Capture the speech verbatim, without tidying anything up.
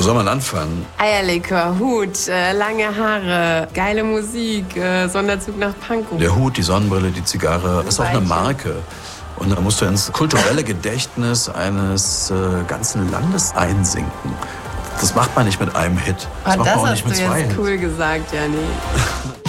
Wo soll man anfangen? Eierlikör, Hut, äh, lange Haare, geile Musik, äh, Sonderzug nach Pankow. Der Hut, die Sonnenbrille, die Zigarre, ist auch eine Marke. Und da musst du ins kulturelle Gedächtnis eines äh, ganzen Landes einsinken. Das macht man nicht mit einem Hit. Das oh, macht das man auch hast nicht mit du zwei jetzt Hits. Cool gesagt, Janni.